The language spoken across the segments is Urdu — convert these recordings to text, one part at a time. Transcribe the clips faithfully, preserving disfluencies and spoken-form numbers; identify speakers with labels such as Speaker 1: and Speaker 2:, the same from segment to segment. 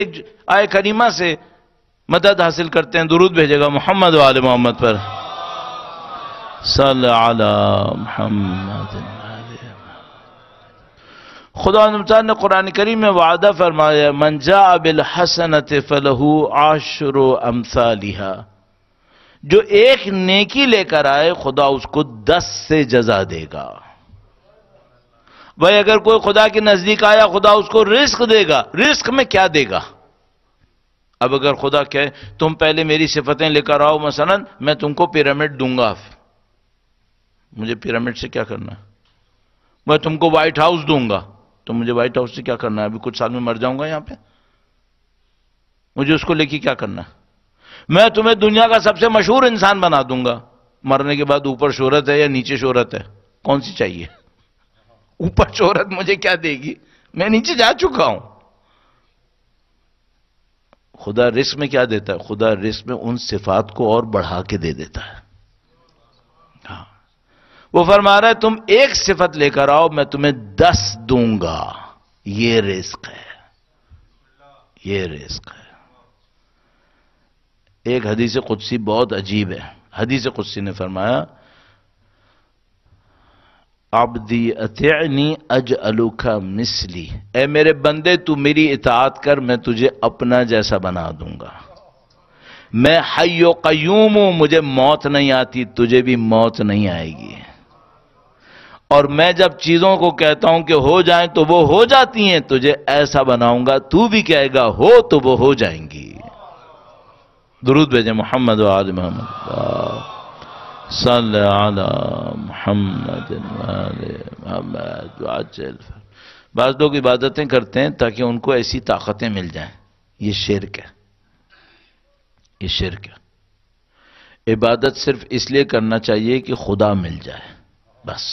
Speaker 1: آئے کریمہ سے مدد حاصل کرتے ہیں. درود بھیجے گا محمد و آل محمد پر. صلی علی محمد. خدا تعالیٰ نے قرآن کریم میں وعدہ فرمایا من جاء بالحسنۃ فلہ عشر امثالھا، جو ایک نیکی لے کر آئے خدا اس کو دس سے جزا دے گا. بھائی اگر کوئی خدا کے نزدیک آیا خدا اس کو رزق دے گا. رزق میں کیا دے گا؟ اب اگر خدا کہے تم پہلے میری صفتیں لے کر آؤ، مثلا میں تم کو پیرامڈ دوں گا. مجھے پیرامڈ سے کیا کرنا ہے؟ میں تم کو وائٹ ہاؤس دوں گا، تو مجھے وائٹ ہاؤس سے کیا کرنا ہے؟ ابھی کچھ سال میں مر جاؤں گا یہاں پہ، مجھے اس کو لے کے کیا کرنا ہے؟ میں تمہیں دنیا کا سب سے مشہور انسان بنا دوں گا، مرنے کے بعد اوپر شہرت ہے یا نیچے شہرت ہے؟ کون سی چاہیے؟ اوپر شہرت مجھے کیا دے گی؟ میں نیچے جا چکا ہوں. خدا رزق میں کیا دیتا ہے؟ خدا رزق میں ان صفات کو اور بڑھا کے دے دیتا ہے. ہاں وہ فرما رہا ہے تم ایک صفت لے کر آؤ میں تمہیں دس دوں گا. یہ رزق ہے، یہ رزق ہے. ایک حدیث قدسی بہت عجیب ہے. حدیث قدسی نے فرمایا عبدی اطیعنی اجعلک مثلی، اے میرے بندے تو میری اطاعت کر میں تجھے اپنا جیسا بنا دوں گا. میں حی و قیوم ہوں، مجھے موت نہیں آتی، تجھے بھی موت نہیں آئے گی. اور میں جب چیزوں کو کہتا ہوں کہ ہو جائیں تو وہ ہو جاتی ہیں، تجھے ایسا بناؤں گا تو بھی کہے گا ہو تو وہ ہو جائیں گی. درود بھیجیں محمد و آل محمد. صلی علی محمد و آل محمد وعجل. بعض لوگ عبادتیں کرتے ہیں تاکہ ان کو ایسی طاقتیں مل جائیں. یہ شرک ہے، یہ شرک ہے. عبادت صرف اس لیے کرنا چاہیے کہ خدا مل جائے بس.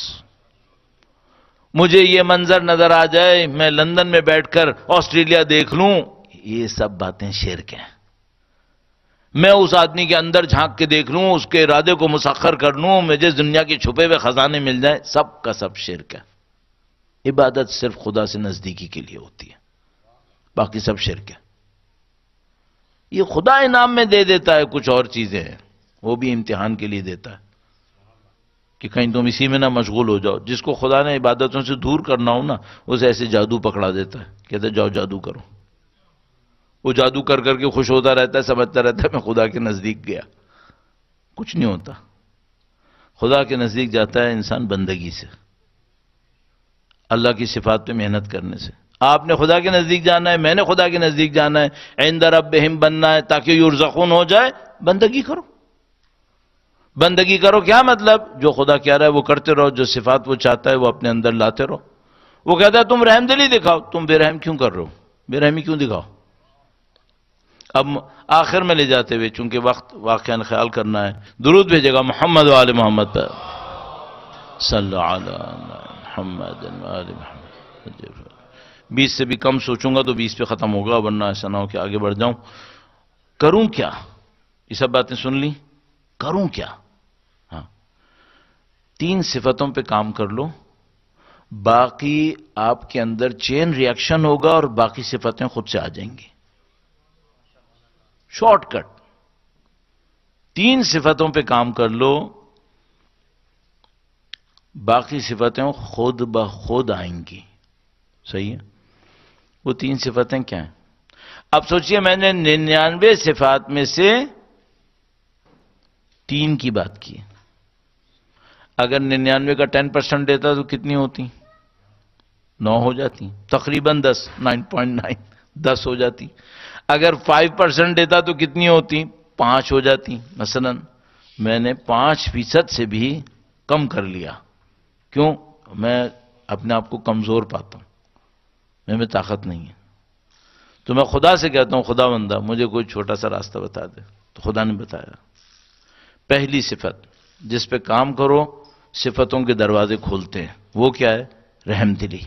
Speaker 1: مجھے یہ منظر نظر آ جائے، میں لندن میں بیٹھ کر آسٹریلیا دیکھ لوں، یہ سب باتیں شرک ہیں. میں اس آدمی کے اندر جھانک کے دیکھ لوں، اس کے ارادے کو مسخر کر لوں، مجھے دنیا کے چھپے ہوئے خزانے مل جائیں، سب کا سب شرک ہے. عبادت صرف خدا سے نزدیکی کے لیے ہوتی ہے، باقی سب شرک ہے. یہ خدا انعام میں دے دیتا ہے، کچھ اور چیزیں ہیں وہ بھی امتحان کے لیے دیتا ہے کہ کہیں تم اسی میں نہ مشغول ہو جاؤ. جس کو خدا نے عبادتوں سے دور کرنا ہو نا، اسے ایسے جادو پکڑا دیتا ہے، کہتا ہے جاؤ جادو کرو. وہ جادو کر کر کے خوش ہوتا رہتا ہے، سمجھتا رہتا ہے میں خدا کے نزدیک گیا. کچھ نہیں ہوتا. خدا کے نزدیک جاتا ہے انسان بندگی سے، اللہ کی صفات پہ محنت کرنے سے. آپ نے خدا کے نزدیک جانا ہے، میں نے خدا کے نزدیک جانا ہے، عند ربہم بننا ہے تاکہ یرزقون ہو جائے. بندگی کرو، بندگی کرو. کیا مطلب؟ جو خدا کہہ رہا ہے وہ کرتے رہو، جو صفات وہ چاہتا ہے وہ اپنے اندر لاتے رہو. وہ کہتا ہے تم رحم دلی دکھاؤ، تم بے رحم کیوں کر رہے ہو؟ بے رحمی کیوں دکھاؤ؟ اب آخر میں لے جاتے ہوئے چونکہ وقت واقعاً خیال کرنا ہے، درود بھیجے گا محمد و آل محمد پر. صلی علی محمد و آل محمد. بیس سے بھی کم سوچوں گا تو بیس پہ ختم ہوگا، ورنہ ایسا نہ ہو کہ آگے بڑھ جاؤں. کروں کیا؟ یہ سب باتیں سن لی، کروں کیا؟ ہاں، تین صفتوں پہ کام کر لو، باقی آپ کے اندر چین ری ایکشن ہوگا اور باقی صفتیں خود سے آ جائیں گی. Short cut. تین صفتوں پہ کام کر لو، باقی صفتیں خود بخود آئیں گی. صحیح ہے؟ وہ تین صفتیں کیا ہیں؟ اب سوچئے میں نے ننانوے صفات میں سے تین کی بات کی. اگر ننانوے کا ٹین پرسنٹ دیتا تو کتنی ہوتی؟ نو ہو جاتی، تقریباً دس، نائن پوائنٹ نائن، دس ہو جاتی. اگر فائیو پرسنٹ دیتا تو کتنی ہوتی؟ پانچ ہو جاتی. مثلا میں نے پانچ فیصد سے بھی کم کر لیا. کیوں؟ میں اپنے آپ کو کمزور پاتا ہوں، میں میں طاقت نہیں ہے. تو میں خدا سے کہتا ہوں خدا بندہ مجھے کوئی چھوٹا سا راستہ بتا دے، تو خدا نے بتایا. پہلی صفت جس پہ کام کرو صفتوں کے دروازے کھولتے ہیں، وہ کیا ہے؟ رحم دلی.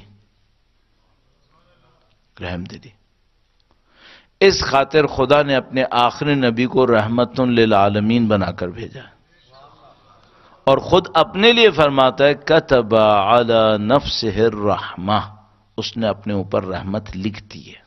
Speaker 1: رحم دلی. اس خاطر خدا نے اپنے آخری نبی کو رحمت للعالمین بنا کر بھیجا، اور خود اپنے لیے فرماتا ہے کتب علی نفسہ الرحمہ، اس نے اپنے اوپر رحمت لکھ دی ہے.